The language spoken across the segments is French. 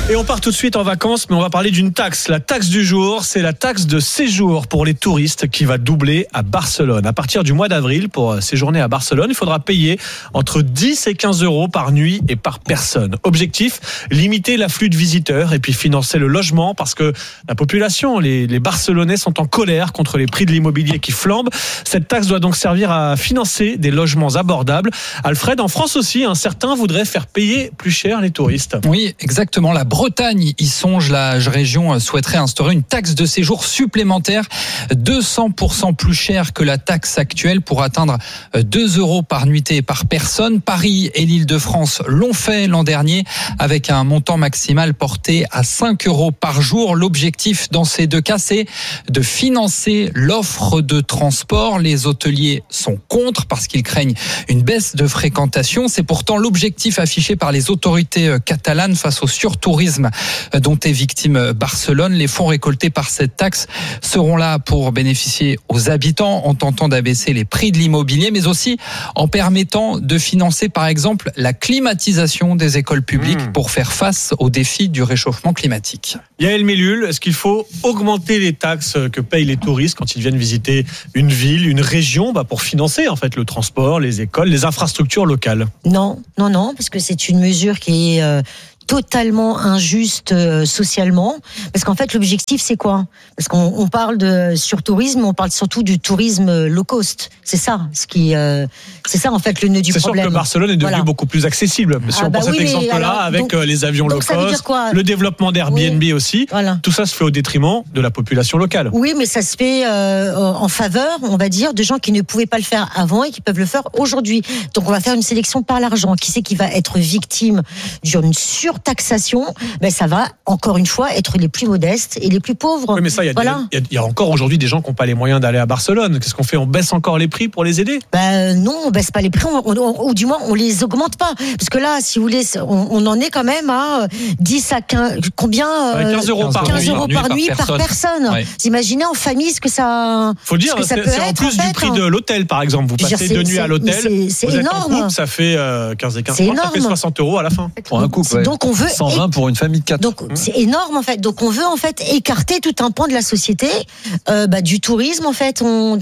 Et on part tout de suite en vacances, mais on va parler d'une taxe. La taxe du jour, c'est la taxe de séjour pour les touristes qui va doubler à Barcelone. À partir du mois d'avril, pour séjourner à Barcelone, il faudra payer entre 10 et 15 euros par nuit et par personne. Objectif, limiter l'afflux de visiteurs et puis financer le logement parce que la population, les Barcelonais sont en colère contre les prix de l'immobilier qui flambent. Cette taxe doit donc servir à financer des logements abordables. Alfred, en France aussi, certains voudraient faire payer plus cher les touristes. Oui, exactement. La Bretagne y songe. La région souhaiterait instaurer une taxe de séjour supplémentaire 200% plus chère que la taxe actuelle pour atteindre 2 euros par nuitée et par personne. Paris et l'Île-de-France l'ont fait l'an dernier avec un montant maximal porté à 5 euros par jour. L'objectif dans ces deux cas, c'est de financer l'offre de transport. Les hôteliers sont contre parce qu'ils craignent une baisse de fréquentation. C'est pourtant l'objectif affiché par les autorités catalanes face au surtourisme dont est victime Barcelone. Les fonds récoltés par cette taxe seront là pour bénéficier aux habitants en tentant d'abaisser les prix de l'immobilier, mais aussi en permettant de financer par exemple la climatisation des écoles publiques pour faire face aux défis du réchauffement climatique. Yael Mellul, est-ce qu'il faut augmenter les taxes que payent les touristes quand ils viennent visiter une ville, une région, pour financer en fait le transport, les écoles, les infrastructures locales? Non, parce que c'est une mesure qui est totalement injuste socialement, parce qu'en fait l'objectif c'est quoi? Parce qu'on parle de surtourisme, on parle surtout du tourisme low cost. C'est ça c'est ça en fait le nœud du problème. C'est sûr que Barcelone est devenu beaucoup plus accessible. Si on prend cet exemple-là avec les avions low cost, le développement d'Airbnb aussi, tout ça se fait au détriment de la population locale. Oui, mais ça se fait en faveur, on va dire, de gens qui ne pouvaient pas le faire avant et qui peuvent le faire aujourd'hui. Donc on va faire une sélection par l'argent. Qui c'est qui va être victime d'une surtaxation? Ça va encore une fois être les plus modestes et les plus pauvres. Oui, mais ça, il y a encore aujourd'hui des gens qui n'ont pas les moyens d'aller à Barcelone. Qu'est-ce qu'on fait? On baisse encore les prix pour les aider? Non, on baisse pas les prix, ou du moins on les augmente pas. Parce que là, si vous voulez, on en est quand même à 10 à 15, combien 15 euros par nuit par personne. Ouais. Vous imaginez en famille ce que ça. Faut le dire, c'est en plus du prix de l'hôtel, par exemple. Vous passez 2 nuits à l'hôtel, c'est vous êtes énorme. en couple, ça fait 15 et 15, ça fait 60 euros à la fin. Pour un couple, ouais. Donc on veut 120 pour une famille de 4. Donc c'est énorme en fait. Donc on veut en fait écarter tout un pan de la société du tourisme en fait. On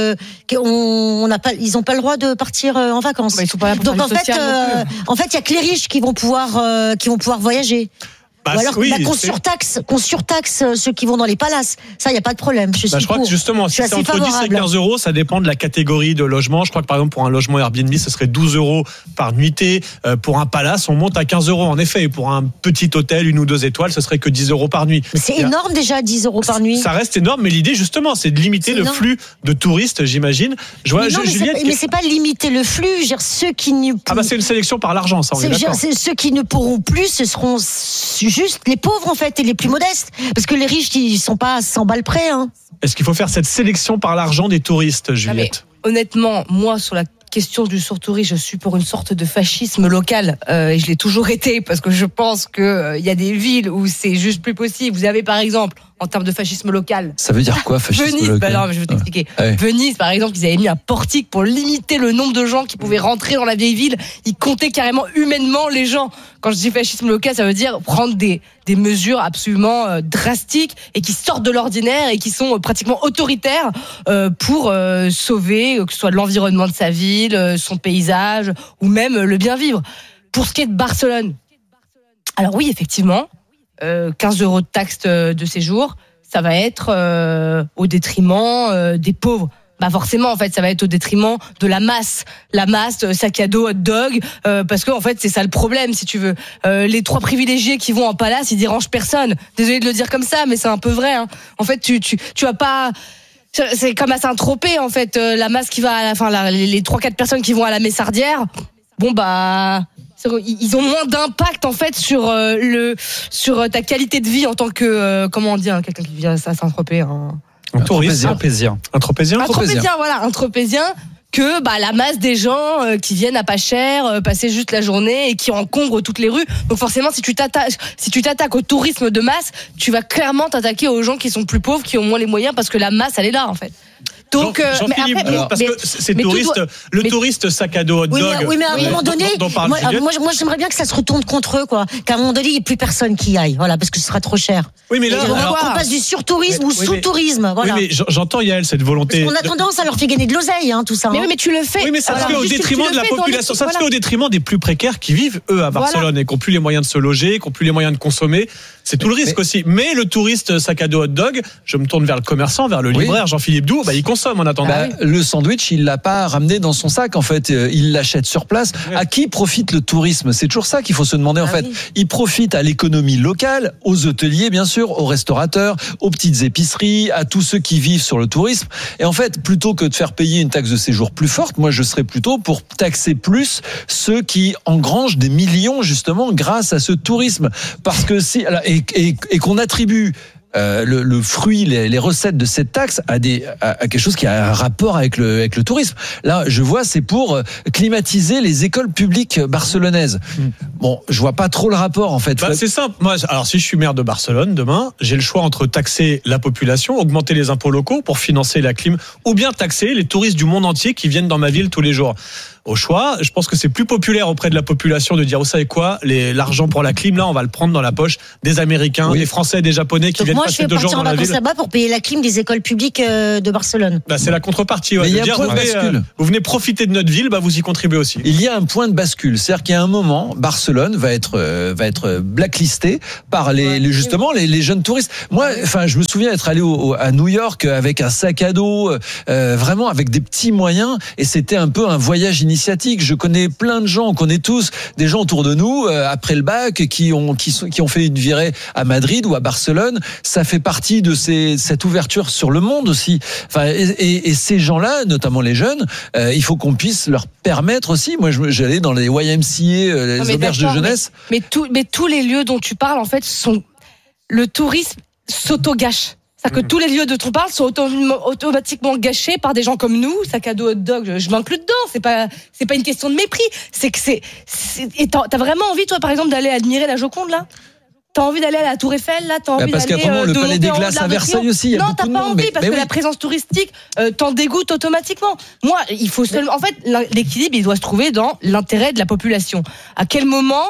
n'a pas, ils n'ont pas le droit de partir en vacances. Ils sont pas là pour donc en fait, il y a que les riches qui vont pouvoir voyager. Ou alors qu'on surtaxe ceux qui vont dans les palaces. Ça, il n'y a pas de problème. Je crois que justement, si c'est entre 10 et 15 euros, ça dépend de la catégorie de logement. Je crois que par exemple, pour un logement Airbnb, ce serait 12 euros par nuitée. Pour un palace, on monte à 15 euros en effet. Et pour un petit hôtel, 1 ou 2 étoiles, ce serait que 10 euros par nuit. Mais c'est énorme déjà, 10 euros par nuit. Ça reste énorme, mais l'idée justement, c'est de limiter le flux de touristes, j'imagine. Mais c'est pas limiter le flux. Je veux dire, ceux qui ne... c'est une sélection par l'argent, ça on est d'accord. Ceux qui ne pourront plus, ce seront juste les pauvres en fait et les plus modestes, parce que les riches ils sont pas à 100 balles près. Est-ce qu'il faut faire cette sélection par l'argent des touristes, Juliette? Honnêtement, moi sur la question du surtourisme, je suis pour une sorte de fascisme local et je l'ai toujours été parce que je pense que il y a des villes où c'est juste plus possible. Vous avez par exemple en termes de fascisme local. Ça veut dire quoi, fascisme Venise, local? non, mais je vais t'expliquer. Ouais. Venise, par exemple, ils avaient mis un portique pour limiter le nombre de gens qui pouvaient rentrer dans la vieille ville. Ils comptaient carrément humainement les gens. Quand je dis fascisme local, ça veut dire prendre des mesures absolument drastiques et qui sortent de l'ordinaire et qui sont pratiquement autoritaires pour sauver, que ce soit l'environnement de sa ville, son paysage ou même le bien vivre. Pour ce qui est de Barcelone, alors oui, effectivement, 15 euros de taxe de séjour, ça va être au détriment des pauvres. Forcément, en fait, ça va être au détriment de la masse, sac à dos, hot dog, parce que en fait, c'est ça le problème, si tu veux. Les 3 privilégiés qui vont en palace, ils dérangent personne. Désolé de le dire comme ça, mais c'est un peu vrai. En fait, tu vas pas. C'est comme à Saint-Tropez, en fait, la masse qui va à la fin, les 3-4 personnes qui vont à la Messardière. Ils ont moins d'impact en fait sur ta qualité de vie en tant que comment on dit quelqu'un qui vient à Saint-Tropez. Un touriste. Un tropézien, que la masse des gens qui viennent à pas cher, passer juste la journée et qui encombrent toutes les rues. Donc forcément, si tu t'attaques au tourisme de masse, tu vas clairement t'attaquer aux gens qui sont plus pauvres, qui ont moins les moyens, parce que la masse elle est là en fait. Donc, Jean-Philippe, parce que ces touristes, le touriste sac à dos hot dog. Oui, mais à un moment donné, moi j'aimerais bien que ça se retourne contre eux, quoi. Qu'à un moment donné, il n'y ait plus personne qui y aille, voilà, parce que ce sera trop cher. Oui, mais là, on passe du surtourisme ou sous-tourisme, voilà. Oui, mais j'entends Yael cette volonté. Parce qu'on a tendance à leur faire gagner de l'oseille, tout ça. Mais tu le fais. Oui, mais ça se fait au détriment de la population. Ça se fait au détriment des plus précaires qui vivent eux à Barcelone et qui n'ont plus les moyens de se loger, qui n'ont plus les moyens de consommer. C'est tout le risque aussi. Mais le touriste sac à dos hot dog, je me tourne vers le commerçant, vers le libraire Jean-Philippe Doux, il consomme en attendant. Le sandwich, il l'a pas ramené dans son sac en fait, il l'achète sur place. Ouais. À qui profite le tourisme ? C'est toujours ça qu'il faut se demander en fait. Oui. Il profite à l'économie locale, aux hôteliers bien sûr, aux restaurateurs, aux petites épiceries, à tous ceux qui vivent sur le tourisme. Et en fait, plutôt que de faire payer une taxe de séjour plus forte, moi je serais plutôt pour taxer plus ceux qui engrangent des millions justement grâce à ce tourisme, parce que si et qu'on attribue le fruit, les recettes de cette taxe à quelque chose qui a un rapport avec le tourisme. Là, je vois, c'est pour climatiser les écoles publiques barcelonaises. Bon, je vois pas trop le rapport en fait. C'est simple. Moi, alors si je suis maire de Barcelone demain, j'ai le choix entre taxer la population, augmenter les impôts locaux pour financer la clim, ou bien taxer les touristes du monde entier qui viennent dans ma ville tous les jours. Au choix, je pense que c'est plus populaire auprès de la population de dire, vous savez quoi, l'argent pour la clim, là, on va le prendre dans la poche des Américains, des Français, des Japonais qui viennent passer 2 jours dans la ville. Moi, je vais partir en vacances là-bas pour payer la clim des écoles publiques de Barcelone. C'est la contrepartie. Ouais, il y a dire, vous venez profiter de notre ville, vous y contribuez aussi. Il y a un point de bascule, c'est-à-dire qu'il y a un moment, Barcelone va être blacklisté par les jeunes touristes. Moi, je me souviens être allé à New York avec un sac à dos, vraiment avec des petits moyens, et c'était un peu un voyage initiatique. Je connais plein de gens, on connaît tous des gens autour de nous après le bac qui ont fait une virée à Madrid ou à Barcelone. Ça fait partie de cette ouverture sur le monde aussi. Et ces gens-là, notamment les jeunes, il faut qu'on puisse leur permettre aussi. Moi, j'allais dans les YMCA, les auberges de jeunesse. Mais tous les lieux dont tu parles, en fait, le tourisme s'auto-gâche. C'est-à-dire que tous les lieux dont on parle sont automatiquement gâchés par des gens comme nous. Sac à dos hot dog, je m'inclus dedans. C'est pas une question de mépris. Et t'as vraiment envie, toi, par exemple, d'aller admirer la Joconde, là ? T'as envie d'aller à la Tour Eiffel, là? T'as envie parce d'aller le Palais des Glaces à Versailles aussi. Il y a non, t'as pas envie, parce que la présence touristique t'en dégoûte automatiquement. Moi, il faut seulement. En fait, l'équilibre, il doit se trouver dans l'intérêt de la population. À quel moment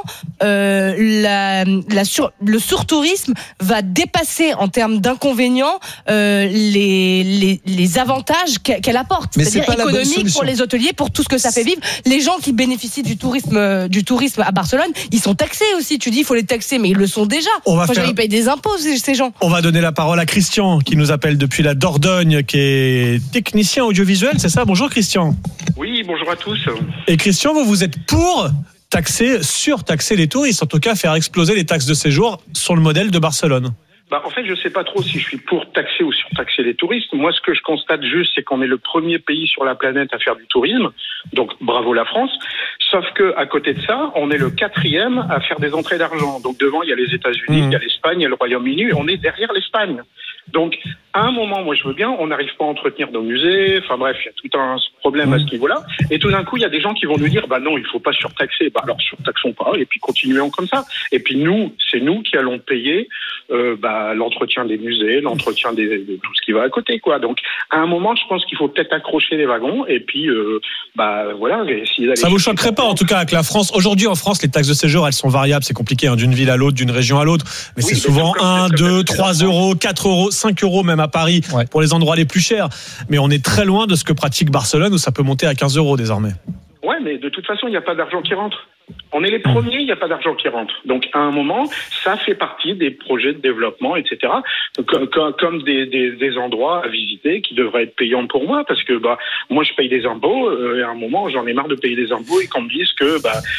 le surtourisme va dépasser en termes d'inconvénients les avantages qu'elle apporte, c'est-à-dire économique pour les hôteliers, pour tout ce que ça fait vivre. Les gens qui bénéficient du tourisme à Barcelone, ils sont taxés aussi. Tu dis, il faut les taxer, mais ils le sont déjà. Ils payent des impôts, ces gens. On va donner la parole à Christian, qui nous appelle depuis la Dordogne, qui est technicien audiovisuel, c'est ça? Bonjour Christian. Oui, bonjour à tous. Et Christian, vous êtes pour surtaxer les touristes, en tout cas faire exploser les taxes de séjour sur le modèle de Barcelone? En fait, je sais pas trop si je suis pour taxer ou surtaxer les touristes. Moi, ce que je constate juste, c'est qu'on est le premier pays sur la planète à faire du tourisme. Donc, bravo la France. Sauf que, à côté de ça, on est le 4e à faire des entrées d'argent. Donc, devant, il y a les États-Unis, il y a l'Espagne, il y a le Royaume-Uni, et on est derrière l'Espagne. Donc, à un moment, moi, je veux bien, on n'arrive pas à entretenir nos musées. Enfin, bref, il y a tout un problème à ce niveau-là. Et tout d'un coup, il y a des gens qui vont nous dire, non, il faut pas surtaxer. Alors, surtaxons pas, et puis continuons comme ça. Et puis c'est nous qui allons payer, l'entretien des musées, l'entretien de tout ce qui va à côté, quoi. Donc, à un moment, je pense qu'il faut peut-être accrocher les wagons, et puis, voilà. Ça vous choquerait pas, en tout cas, que la France, aujourd'hui, en France, les taxes de séjour, elles sont variables, c'est compliqué, d'une ville à l'autre, d'une région à l'autre. Mais c'est souvent 1, 2, 3 euros, 4 euros, 5 euros, même à Paris, pour les endroits les plus chers. Mais on est très loin de ce que pratique Barcelone, où ça peut monter à 15 euros désormais. Ouais, mais de toute façon, il n'y a pas d'argent qui rentre. On est les premiers, il n'y a pas d'argent qui rentre. Donc, à un moment, ça fait partie des projets de développement, etc. Comme des endroits à visiter qui devraient être payants pour moi, parce que moi, je paye des impôts. Et à un moment, j'en ai marre de payer des impôts et qu'on me dise que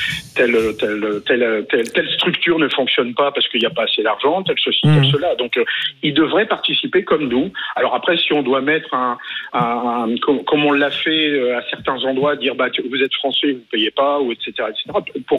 telle structure ne fonctionne pas parce qu'il n'y a pas assez d'argent, telle ceci, telle cela. Donc, ils devraient participer comme nous. Alors après, si on doit mettre comme on l'a fait à certains endroits, dire vous êtes français, vous ne payez pas, ou etc., etc.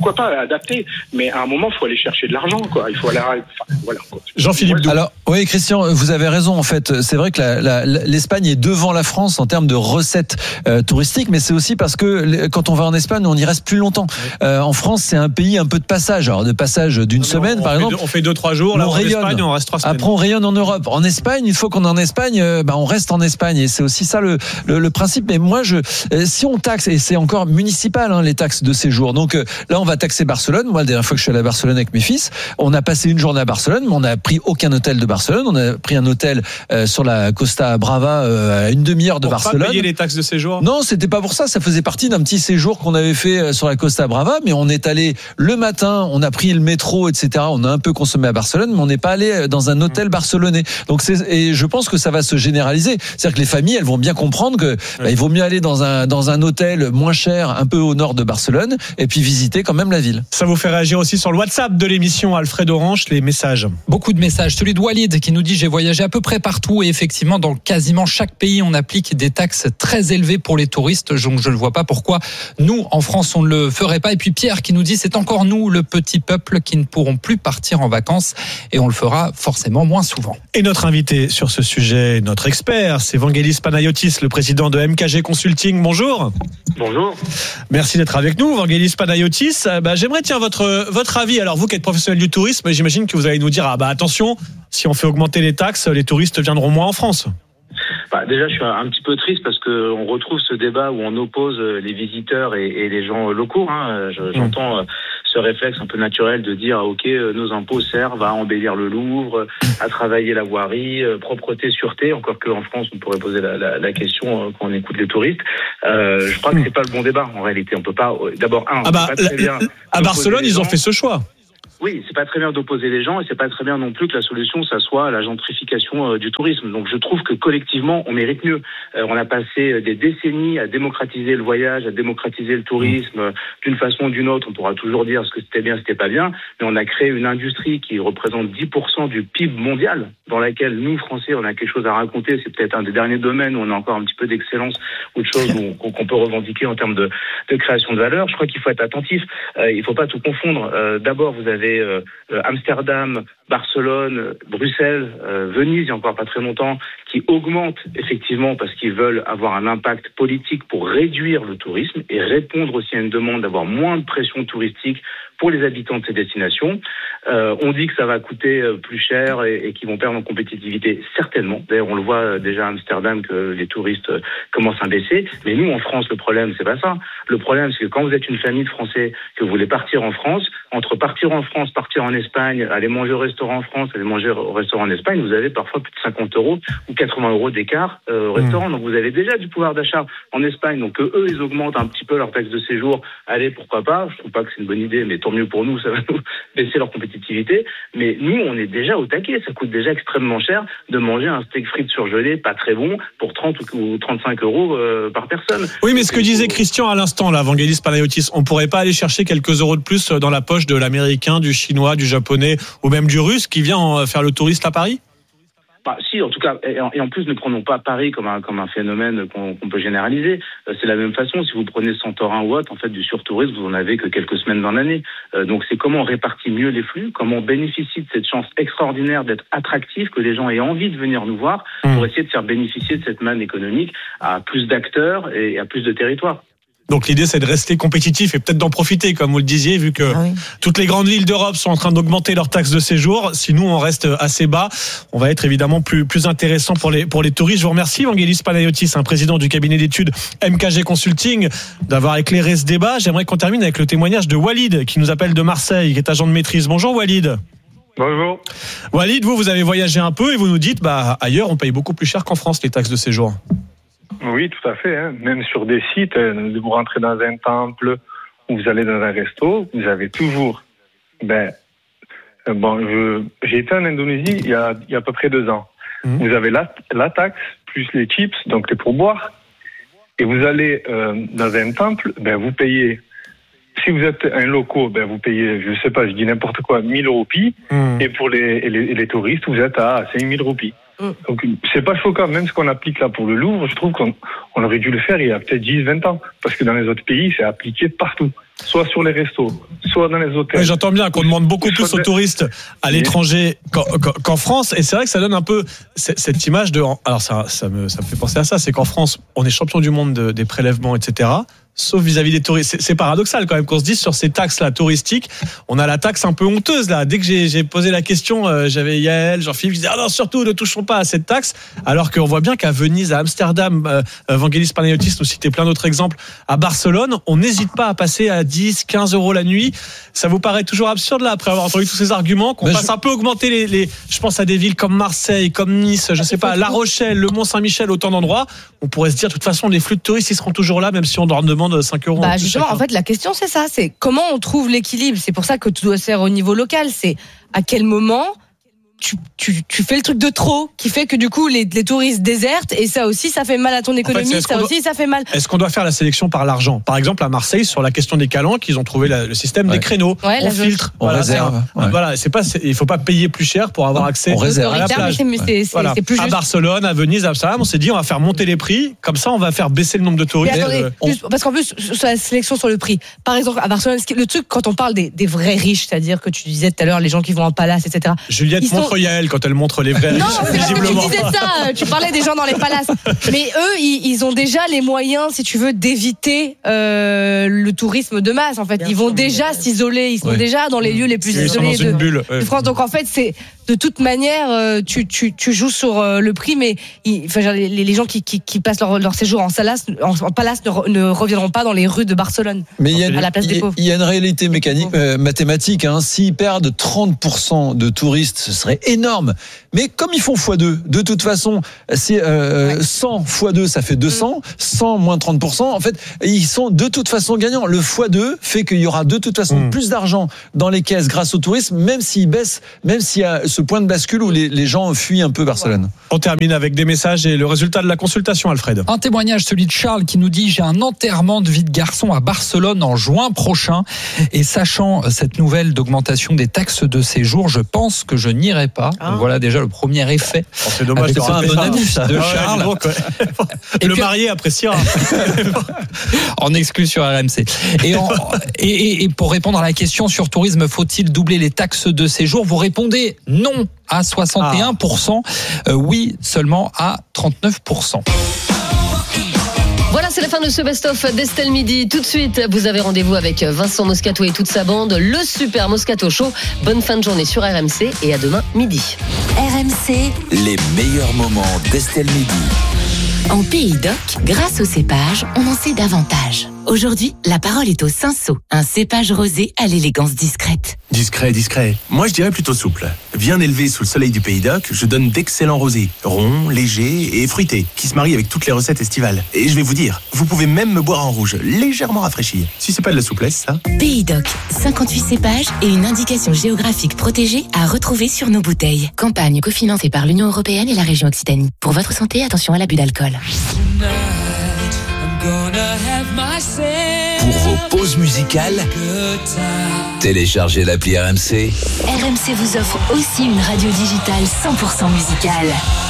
pourquoi pas adapter, mais à un moment, il faut aller chercher de l'argent, quoi. Il faut aller, voilà. Jean-Philippe Doux. Alors, oui, Christian, vous avez raison. En fait, c'est vrai que l'Espagne est devant la France en termes de recettes touristiques, mais c'est aussi parce que quand on va en Espagne, on y reste plus longtemps. En France, c'est un pays un peu de passage. Alors, de passage d'une semaine, par exemple. On fait 2-3 jours. Là, en Espagne, on reste 3 semaines. Après, on rayonne en Europe. En Espagne, une fois qu'on est en Espagne, on reste en Espagne. Et c'est aussi ça le principe. Mais moi, si on taxe, et c'est encore municipal, les taxes de séjour. Donc là, on va taxer Barcelone. Moi, la dernière fois que je suis allé à Barcelone avec mes fils, on a passé une journée à Barcelone, mais on n'a pris aucun hôtel de Barcelone. On a pris un hôtel sur la Costa Brava à une demi-heure de Barcelone. Pas payer les taxes de séjour? Non, c'était pas pour ça. Ça faisait partie d'un petit séjour qu'on avait fait sur la Costa Brava. Mais on est allé le matin, on a pris le métro, etc. On a un peu consommé à Barcelone, mais on n'est pas allé dans un hôtel barcelonais. Donc et je pense que ça va se généraliser. C'est-à-dire que les familles, elles vont bien comprendre que il vaut mieux aller dans un hôtel moins cher, un peu au nord de Barcelone, et puis visiter quand même la ville. Ça vous fait réagir aussi sur le WhatsApp de l'émission Alfred Orange, les messages. Beaucoup de messages. Celui de Walid qui nous dit: j'ai voyagé à peu près partout et effectivement dans quasiment chaque pays on applique des taxes très élevées pour les touristes. Donc je ne vois pas pourquoi nous en France on ne le ferait pas. Et puis Pierre qui nous dit: c'est encore nous le petit peuple qui ne pourrons plus partir en vacances et on le fera forcément moins souvent. Et notre invité sur ce sujet, notre expert, c'est Vangelis Panayotis, le président de MKG Consulting. Bonjour. Bonjour. Merci d'être avec nous, Vangelis Panayotis. J'aimerais votre avis. Alors vous qui êtes professionnel du tourisme, j'imagine que vous allez nous dire attention, si on fait augmenter les taxes, les touristes viendront moins en France. Déjà, je suis un petit peu triste parce que on retrouve ce débat où on oppose les visiteurs et les gens locaux. J'entends ce réflexe un peu naturel de dire ok, nos impôts servent à embellir le Louvre, à travailler la voirie, propreté, sûreté. Encore qu'en France, on pourrait poser la question quand on écoute les touristes. Je crois que c'est pas le bon débat. En réalité, on peut pas. D'abord, à Barcelone, ils ont fait ce choix. Oui, c'est pas très bien d'opposer les gens et c'est pas très bien non plus que la solution, ça soit la gentrification du tourisme. Donc je trouve que collectivement, on mérite mieux. On a passé des décennies à démocratiser le voyage, à démocratiser le tourisme d'une façon ou d'une autre. On pourra toujours dire ce que c'était bien, c'était pas bien, mais on a créé une industrie qui représente 10% du PIB mondial, dans laquelle nous, Français, on a quelque chose à raconter. C'est peut-être un des derniers domaines où on a encore un petit peu d'excellence ou de choses qu'on peut revendiquer en termes de création de valeur. Je crois qu'il faut être attentif. Il faut pas tout confondre. D'abord, vous avez Amsterdam, Barcelone, Bruxelles, Venise, il y a encore pas très longtemps, qui augmentent effectivement parce qu'ils veulent avoir un impact politique pour réduire le tourisme et répondre aussi à une demande d'avoir moins de pression touristique pour les habitants de ces destinations. On dit que ça va coûter plus cher et qu'ils vont perdre en compétitivité, certainement. D'ailleurs, on le voit déjà à Amsterdam que les touristes commencent à baisser. Mais nous, en France, le problème, c'est pas ça. Le problème, c'est que quand vous êtes une famille de Français, que vous voulez partir en France, entre partir en France, partir en Espagne, aller manger au restaurant en France, aller manger au restaurant en Espagne, vous avez parfois plus de 50 € ou 80 € d'écart au restaurant. Donc vous avez déjà du pouvoir d'achat en Espagne. Donc eux, ils augmentent un petit peu leur taxe de séjour. Allez, pourquoi pas. Je trouve pas que c'est une bonne idée, mais tant mieux pour nous, ça va nous baisser leur compétitivité. Mais nous, on est déjà au taquet. Ça coûte déjà extrêmement cher de manger un steak frites surgelé, pas très bon, pour 30 ou 35 € par personne. Oui, mais ce que disait Christian à l'instant, là, Vangelis Panayotis, on pourrait pas aller chercher quelques euros de plus dans la poche de l'américain, du chinois, du japonais ou même du russe qui vient faire le touriste à Paris? Si, en tout cas, et en plus, ne prenons pas Paris comme un phénomène qu'on peut généraliser. C'est la même façon, si vous prenez Santorin ou autre, en fait, du surtourisme, vous en avez que quelques semaines dans l'année. Donc, c'est comment on répartit mieux les flux, comment on bénéficie de cette chance extraordinaire d'être attractif, que les gens aient envie de venir nous voir, pour essayer de faire bénéficier de cette manne économique à plus d'acteurs et à plus de territoires. Donc l'idée c'est de rester compétitif et peut-être d'en profiter, comme vous le disiez, vu que toutes les grandes villes d'Europe sont en train d'augmenter leurs taxes de séjour. Si nous on reste assez bas, on va être évidemment plus intéressant pour les touristes. Je vous remercie Vangelis Panayotis, président du cabinet d'études MKG Consulting, d'avoir éclairé ce débat. J'aimerais qu'on termine avec le témoignage de Walid qui nous appelle de Marseille, qui est agent de maîtrise. Bonjour Walid. Bonjour. Walid, vous avez voyagé un peu et vous nous dites ailleurs on paye beaucoup plus cher qu'en France les taxes de séjour. Oui, tout à fait. Même sur des sites, vous rentrez dans un temple ou vous allez dans un resto, vous avez toujours. J'ai été en Indonésie il y a à peu près 2 ans. Vous avez la taxe plus les chips, donc les pourboires, et vous allez dans un temple, vous payez. Si vous êtes un loco, vous payez, je dis n'importe quoi, 1 000 roupies, et pour les touristes, vous êtes à 5 000 roupies. Donc, c'est pas choquant. Même ce qu'on applique là pour le Louvre, je trouve qu'on aurait dû le faire il y a peut-être 10-20 ans. Parce que dans les autres pays, c'est appliqué partout. Soit sur les restos, soit dans les hôtels. Oui, j'entends bien qu'on demande beaucoup plus aux touristes à l'étranger qu'en France. Et c'est vrai que ça donne un peu cette image de... Alors ça me fait penser à ça, c'est qu'en France, on est champion du monde des prélèvements, etc., sauf vis-à-vis des touristes. C'est paradoxal quand même qu'on se dise sur ces taxes-là touristiques, on a la taxe un peu honteuse là. Dès que j'ai posé la question, j'avais Yael, Jean-Philippe, je disais non, surtout ne touchons pas à cette taxe, alors qu'on voit bien qu'à Venise, à Amsterdam, Vangelis Panayotis nous citait plein d'autres exemples, à Barcelone, on n'hésite pas à passer à 10, 15 euros la nuit. Ça vous paraît toujours absurde là, après avoir entendu tous ces arguments, qu'on fasse un peu augmenter les je pense à des villes comme Marseille, comme Nice, je sais pas, La Rochelle, le Mont-Saint-Michel, autant d'endroits, on pourrait se dire de toute façon les flux de touristes ils seront toujours là, même si on leur demande 5 euros. Justement, en fait, la question, c'est ça. C'est comment on trouve l'équilibre. C'est pour ça que tout doit se faire au niveau local. C'est à quel moment tu fais le truc de trop qui fait que du coup les touristes désertent et ça aussi ça fait mal à ton économie, ça fait mal. Est-ce qu'on doit faire la sélection par l'argent? Par exemple à Marseille sur la question des calanques, ils ont trouvé le système des créneaux. On filtre, on réserve. Voilà, il faut pas payer plus cher pour avoir accès à la plage. C'est plus juste. À Barcelone, à Venise, à Amsterdam, on s'est dit on va faire monter les prix, comme ça on va faire baisser le nombre de touristes. Parce qu'en plus sur la sélection sur le prix, par exemple à Barcelone, le truc quand on parle des vrais riches, c'est-à-dire que tu disais tout à l'heure les gens qui vont en palace, etc. Juliette montre Yael quand elle montre les vrais riches. Non, visiblement. Tu disais ça, tu parlais des gens dans les palaces. Mais eux, ils ont déjà les moyens, si tu veux, d'éviter le tourisme de masse. En fait, ils vont déjà s'isoler, ils sont déjà dans les lieux les plus isolés de France. Donc en fait, c'est de toute manière, tu joues sur le prix, mais les gens qui passent leur séjour en palace ne reviendront pas dans les rues de Barcelone. Mais il à la place des pauvres. Il y a une réalité mathématique. S'ils perdent 30% de touristes, ce serait énorme. Mais comme ils font x2, de toute façon, c'est 100 x2, ça fait 200. 100 moins 30%, en fait, ils sont de toute façon gagnants. Le x2 fait qu'il y aura de toute façon plus d'argent dans les caisses grâce au tourisme, même s'il baisse, même s'il y a ce point de bascule où les gens fuient un peu Barcelone. On termine avec des messages et le résultat de la consultation, Alfred. Un témoignage, celui de Charles, qui nous dit: j'ai un enterrement de vie de garçon à Barcelone en juin prochain, et sachant cette nouvelle d'augmentation des taxes de séjour, je pense que je n'irai pas. Donc voilà déjà le premier effet. C'est dommage, c'est pas un bon ami de Charles. Et le marié appréciera. En exclu sur RMC. Et pour répondre à la question sur tourisme, faut-il doubler les taxes de séjour? Vous répondez non à 61%, oui seulement à 39%. Voilà, c'est la fin de ce best-of d'Estelle Midi. Tout de suite, vous avez rendez-vous avec Vincent Moscato et toute sa bande, le Super Moscato Show. Bonne fin de journée sur RMC et à demain midi. RMC, les meilleurs moments d'Estelle Midi. En Pays d'Oc, grâce au cépage, on en sait davantage. Aujourd'hui, la parole est au Cinsault, un cépage rosé à l'élégance discrète. Discret. Moi, je dirais plutôt souple. Bien élevé sous le soleil du Pays d'Oc, je donne d'excellents rosés, ronds, légers et fruités, qui se marient avec toutes les recettes estivales. Et je vais vous dire, vous pouvez même me boire en rouge, légèrement rafraîchi. Si c'est pas de la souplesse, ça. Pays d'Oc, 58 cépages et une indication géographique protégée à retrouver sur nos bouteilles. Campagne cofinancée par l'Union européenne et la région Occitanie. Pour votre santé, attention à l'abus d'alcool. Pour vos pauses musicales, téléchargez l'appli RMC. RMC vous offre aussi une radio digitale 100% musicale.